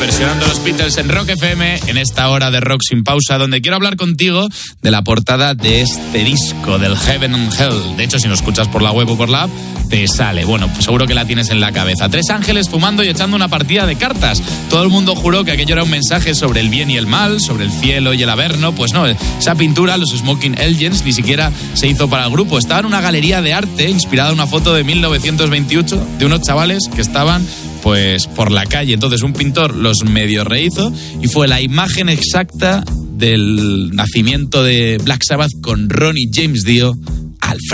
versionando los Beatles en Rock FM, en esta hora de Rock Sin Pausa, donde quiero hablar contigo de la portada de este disco, del Heaven and Hell. De hecho, si lo escuchas por la web o por la app, te sale. Bueno, pues seguro que la tienes en la cabeza. 3 ángeles fumando y echando una partida de cartas. Todo el mundo juró que aquello era un mensaje sobre el bien y el mal, sobre el cielo y el averno. Pues no, esa pintura, los Smoking Angels, ni siquiera se hizo para el grupo. Estaba en una galería de arte inspirada en una foto de 1928 de unos chavales que estaban pues por la calle. Entonces un pintor los medio rehizo y fue la imagen exacta del nacimiento de Black Sabbath con Ronnie James Dio al frente.